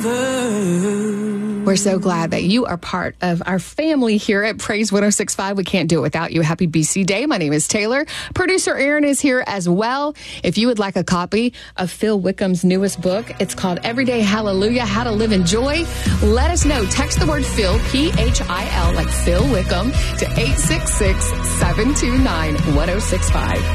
We're so glad that you are part of our family here at Praise 106.5. We can't do it without you. Happy BC Day. My name is Taylor. Producer Aaron is here as well. If you would like a copy of Phil Wickham's newest book, it's called Everyday Hallelujah, How to Live in Joy. Let us know. Text the word Phil, P-H-I-L, like Phil Wickham, to 866-729-1065.